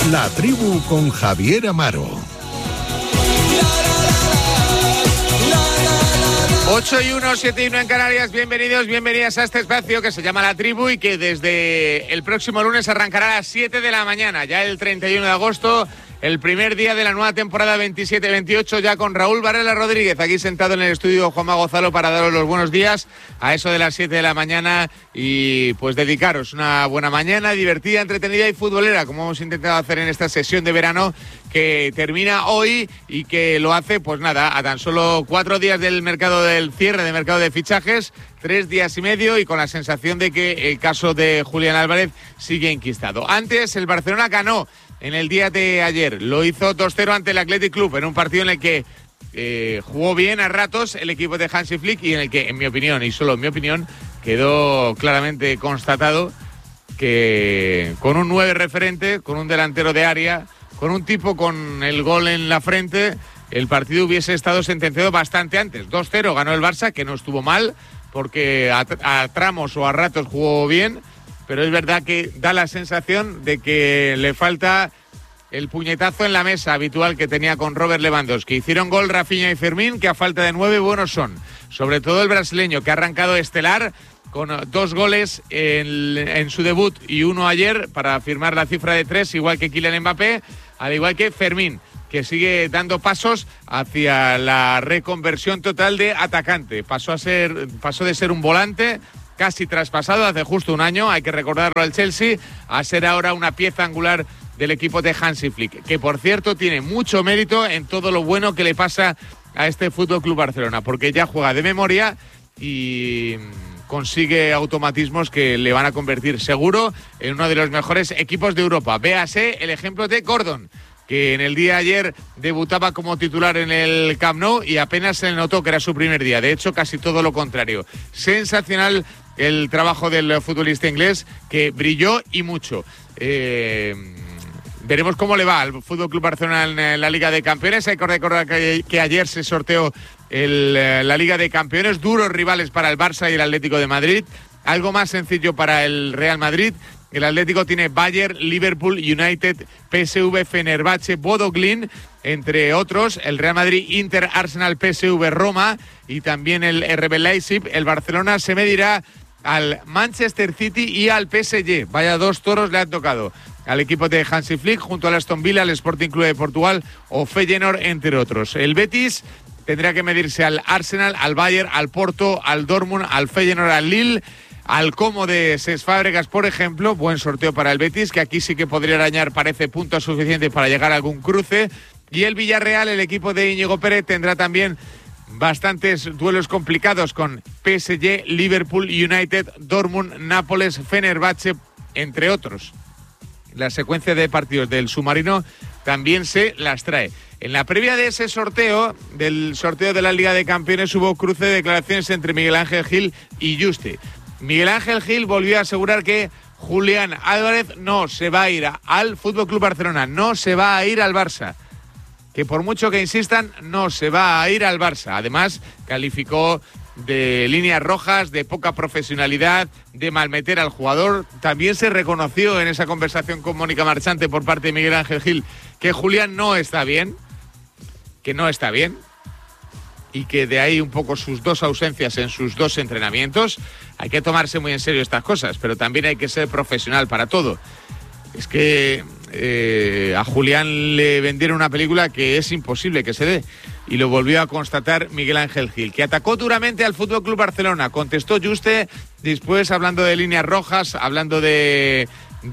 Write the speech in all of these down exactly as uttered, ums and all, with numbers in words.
La Tribu con Javier Amaro. ocho y uno, siete y uno en Canarias. Bienvenidos, bienvenidas a este espacio que se llama La Tribu y que desde el próximo lunes arrancará a las siete de la mañana, ya el treinta y uno de agosto, el primer día de la nueva temporada veintisiete veintiocho, ya con Raúl Varela Rodríguez aquí sentado en el estudio Juanma Gonzalo para daros los buenos días a eso de las siete de la mañana y pues dedicaros una buena mañana divertida, entretenida y futbolera, como hemos intentado hacer en esta sesión de verano que termina hoy y que lo hace, pues nada, a tan solo cuatro días del mercado del cierre de mercado de fichajes, tres días y medio y con la sensación de que el caso de Julián Álvarez sigue enquistado. Antes el Barcelona ganó en el día de ayer, lo hizo dos cero ante el Athletic Club en un partido en el que eh, jugó bien a ratos el equipo de Hansi Flick y en el que, en mi opinión, y solo en mi opinión, quedó claramente constatado que con un nueve referente, con un delantero de área, con un tipo con el gol en la frente, el partido hubiese estado sentenciado bastante antes. dos cero ganó el Barça, que no estuvo mal, porque a, a tramos o a ratos jugó bien, pero es verdad que da la sensación de que le falta el puñetazo en la mesa habitual que tenía con Robert Lewandowski. Hicieron gol Rafinha y Fermín, que a falta de nueve buenos son. Sobre todo el brasileño, que ha arrancado estelar con dos goles en, en su debut y uno ayer para firmar la cifra de tres, igual que Kylian Mbappé, al igual que Fermín, que sigue dando pasos hacia la reconversión total de atacante. Pasó a ser, pasó de ser un volante casi traspasado hace justo un año, hay que recordarlo al Chelsea, a ser ahora una pieza angular del equipo de Hansi Flick, que por cierto tiene mucho mérito en todo lo bueno que le pasa a este F C Barcelona, porque ya juega de memoria y consigue automatismos que le van a convertir seguro en uno de los mejores equipos de Europa. Véase el ejemplo de Gordon, que en el día de ayer debutaba como titular en el Camp Nou y apenas se le notó que era su primer día. De hecho, casi todo lo contrario. Sensacional el trabajo del futbolista inglés, que brilló y mucho. Eh, veremos cómo le va al F C Barcelona en la Liga de Campeones. Hay que recordar que, que ayer se sorteó el, la Liga de Campeones. Duros rivales para el Barça y el Atlético de Madrid. Algo más sencillo para el Real Madrid. El Atlético tiene Bayern, Liverpool, United, P S V, Fenerbahce, Bodo Glimt, entre otros. El Real Madrid, Inter, Arsenal, P S V, Roma y también el R B Leipzig. El Barcelona se medirá al Manchester City y al P S G. Vaya dos toros le han tocado al equipo de Hansi Flick, junto al Aston Villa, al Sporting Club de Portugal o Feyenoord, entre otros. El Betis tendrá que medirse al Arsenal, al Bayern, al Porto, al Dortmund, al Feyenoord, al Lille, al Como de Cesc Fábregas, por ejemplo. Buen sorteo para el Betis, que aquí sí que podría arañar, parece, puntos suficientes para llegar a algún cruce. Y el Villarreal, el equipo de Íñigo Pérez, tendrá también bastantes duelos complicados con P S G, Liverpool, United, Dortmund, Nápoles, Fenerbahce, entre otros. La secuencia de partidos del submarino también se las trae. En la previa de ese sorteo, del sorteo de la Liga de Campeones, hubo cruce de declaraciones entre Miguel Ángel Gil y Juste. Miguel Ángel Gil volvió a asegurar que Julián Álvarez no se va a ir al F C Barcelona, no se va a ir al Barça. Que por mucho que insistan, no se va a ir al Barça. Además, calificó de líneas rojas, de poca profesionalidad, de malmeter al jugador. También se reconoció en esa conversación con Mónica Marchante por parte de Miguel Ángel Gil que Julián no está bien, que no está bien, y que de ahí un poco sus dos ausencias en sus dos entrenamientos. Hay que tomarse muy en serio estas cosas, pero también hay que ser profesional para todo. Es que eh, a Julián le vendieron una película que es imposible que se dé, y lo volvió a constatar Miguel Ángel Gil, que atacó duramente al F C Barcelona. Contestó Juste después, hablando de líneas rojas, hablando de,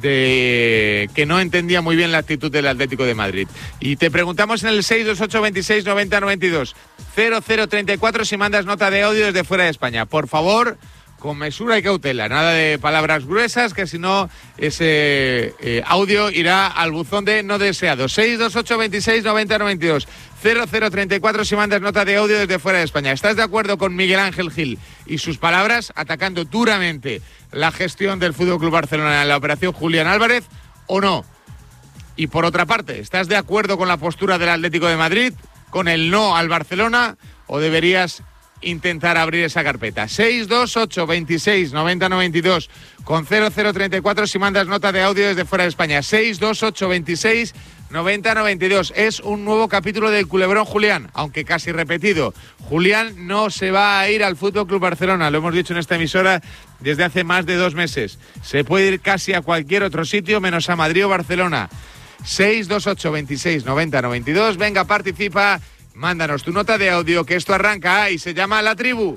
de que no entendía muy bien la actitud del Atlético de Madrid. Y te preguntamos en el seis dos ocho veintiséis noventa noventa y dos cero cero treinta y cuatro si mandas nota de audio desde fuera de España. Por favor, con mesura y cautela, nada de palabras gruesas, que si no ese eh, audio irá al buzón de no deseados. seis dos ocho veintiséis noventa noventa y dos cero cero treinta y cuatro si mandas nota de audio desde fuera de España. ¿Estás de acuerdo con Miguel Ángel Gil y sus palabras, atacando duramente la gestión del F C Barcelona en la operación Julián Álvarez, o no? Y por otra parte, ¿estás de acuerdo con la postura del Atlético de Madrid, con el no al Barcelona, o deberías intentar abrir esa carpeta. seis dos ocho veintiséis noventa noventa y dos con cero cero treinta y cuatro si mandas nota de audio desde fuera de España. seis dos ocho veintiséis noventa noventa y dos. Es un nuevo capítulo del Culebrón, Julián, aunque casi repetido. Julián no se va a ir al F C Barcelona, lo hemos dicho en esta emisora desde hace más de dos meses. Se puede ir casi a cualquier otro sitio menos a Madrid o Barcelona. seis dos ocho veintiséis noventa noventa y dos. Venga, participa, mándanos tu nota de audio, que esto arranca y se llama La Tribu.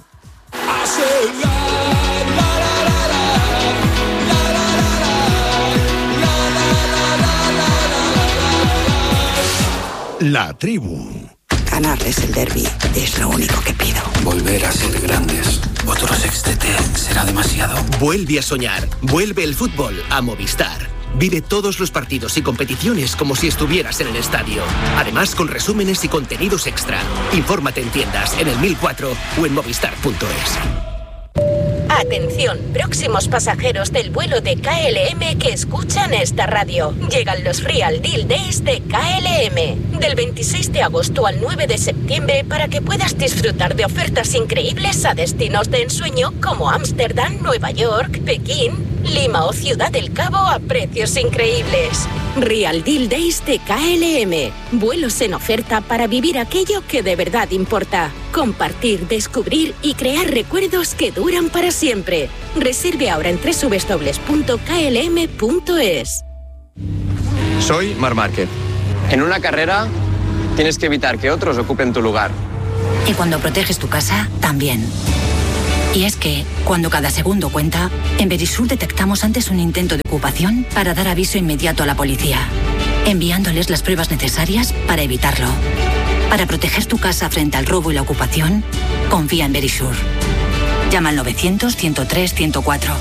La Tribu. Ganarles el derbi es lo único que pido. Volver a ser grandes. Otro sextete será demasiado. Vuelve a soñar. Vuelve el fútbol a Movistar. Vive todos los partidos y competiciones como si estuvieras en el estadio. Además, con resúmenes y contenidos extra. Infórmate en tiendas, en el mil cuatro o en movistar punto es. Atención, próximos pasajeros del vuelo de K L M que escuchan esta radio. Llegan los Real Deal Days de K L M. Del veintiséis de agosto al nueve de septiembre para que puedas disfrutar de ofertas increíbles a destinos de ensueño como Ámsterdam, Nueva York, Pekín, Lima o Ciudad del Cabo a precios increíbles. Real Deal Days de K L M. Vuelos en oferta para vivir aquello que de verdad importa. Compartir, descubrir y crear recuerdos que duran para siempre. Reserve ahora en doble u doble u doble u punto k l m punto es. Soy Marc Márquez. En una carrera tienes que evitar que otros ocupen tu lugar. Y cuando proteges tu casa, también. Y es que, cuando cada segundo cuenta, en Verisur detectamos antes un intento de ocupación para dar aviso inmediato a la policía, enviándoles las pruebas necesarias para evitarlo. Para proteger tu casa frente al robo y la ocupación, confía en Verisur. Llama al novecientos, ciento tres, ciento cuatro.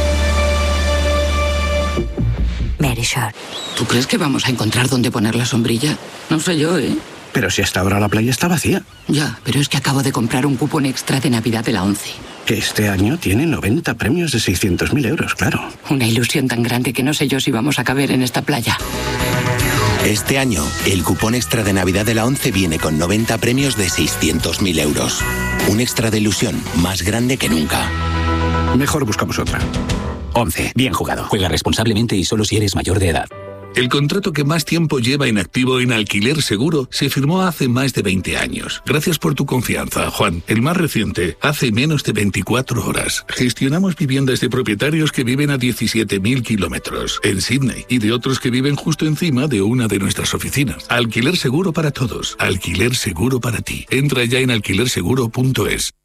Verisur. ¿Tú crees que vamos a encontrar dónde poner la sombrilla? No sé yo, ¿eh? Pero si hasta ahora la playa está vacía. Ya, pero es que acabo de comprar un cupón extra de Navidad de la ONCE. Que este año tiene noventa premios de seiscientos mil euros, claro. Una ilusión tan grande que no sé yo si vamos a caber en esta playa. Este año, el cupón extra de Navidad de la ONCE viene con noventa premios de seiscientos mil euros. Un extra de ilusión más grande que nunca. Mejor buscamos otra. ONCE. Bien jugado. Juega responsablemente y solo si eres mayor de edad. El contrato que más tiempo lleva inactivo en Alquiler Seguro se firmó hace más de veinte años. Gracias por tu confianza, Juan. El más reciente, hace menos de veinticuatro horas. Gestionamos viviendas de propietarios que viven a diecisiete mil kilómetros en Sydney y de otros que viven justo encima de una de nuestras oficinas. Alquiler Seguro para todos. Alquiler Seguro para ti. Entra ya en alquiler seguro punto es.